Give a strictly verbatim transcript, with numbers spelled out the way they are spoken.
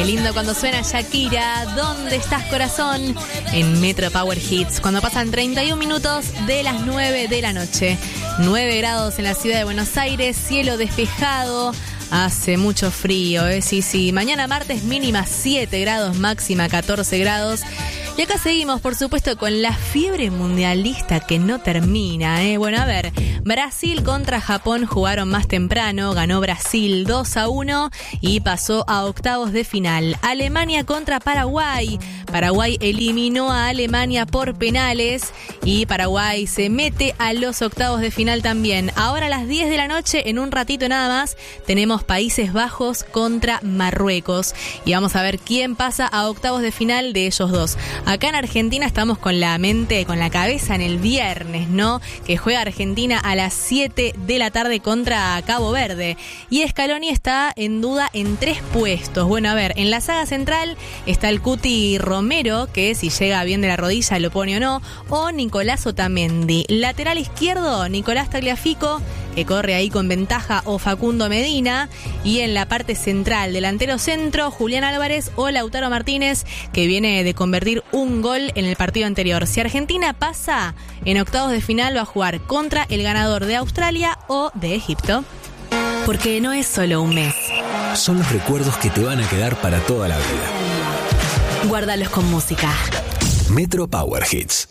Qué lindo cuando suena Shakira, ¿dónde estás, corazón? En Metro Power Hits, cuando pasan treinta y un minutos de las nueve de la noche. nueve grados en la ciudad de Buenos Aires, cielo despejado, hace mucho frío, ¿eh? Sí, sí. Mañana martes mínima siete grados, máxima catorce grados. Y acá seguimos, por supuesto, con la fiebre mundialista que no termina, ¿eh? Bueno, a ver, Brasil contra Japón jugaron más temprano, ganó Brasil dos a uno y pasó a octavos de final. Alemania contra Paraguay. Paraguay eliminó a Alemania por penales y Paraguay se mete a los octavos de final también. Ahora a las diez de la noche, en un ratito nada más, tenemos Países Bajos contra Marruecos. Y vamos a ver quién pasa a octavos de final de ellos dos. Acá en Argentina estamos con la mente, con la cabeza en el viernes, ¿no? Que juega Argentina a las siete de la tarde contra Cabo Verde. Y Scaloni está en duda en tres puestos. Bueno, a ver, en la saga central está el Cuti Romero, que si llega bien de la rodilla lo pone o no, o Nicolás Otamendi. Lateral izquierdo, Nicolás Tagliafico, que corre ahí con ventaja, o Facundo Medina. Y en la parte central, delantero centro, Julián Álvarez o Lautaro Martínez, que viene de convertir un gol en el partido anterior. Si Argentina pasa, en octavos de final va a jugar contra el ganador de Australia o de Egipto. Porque no es solo un mes. Son los recuerdos que te van a quedar para toda la vida. Guárdalos con música. Metro Power Hits.